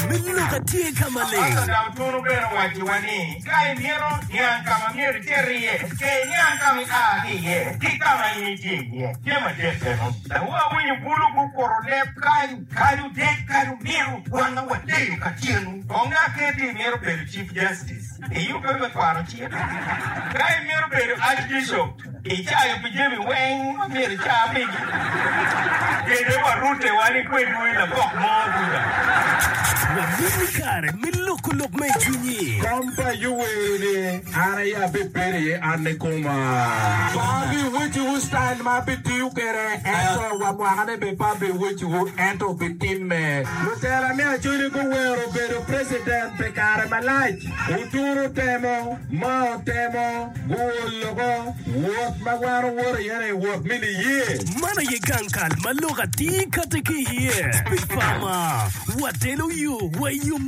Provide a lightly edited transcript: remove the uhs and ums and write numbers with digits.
Miluka tika male. Asa utunu bero wajiwani. Kai miro nyang kama miro terie. Ke nyang kama ahiye. Tika ma initiye. Kema deseno. Da uwa winyu bulu kukorole kayu dek kayu miro. Wana wadeyu kachinu. Konga keti miro bero Chief Justice. Iyo kama kwaro chief. Kai miro bero Archbishop. Ichayo pijemi weng miro chamigi. Kede warute wani kwetu ila kok moguda. Wamini kare miluku luk mechunyi. Kampa yuwele araya bepere ane koma. Babi wuchu style ma bitiu kere ento wa mwagane bepabe wuchu ento bitime. Lutera me achuli kuwero bero president pekare malaj. Uturu temo, mao temo, gulogo, wot magwaro wore yene wot mini ye. Mana ye gankal maluka tika tiki ye. Speak Farmer. What tell you? Why you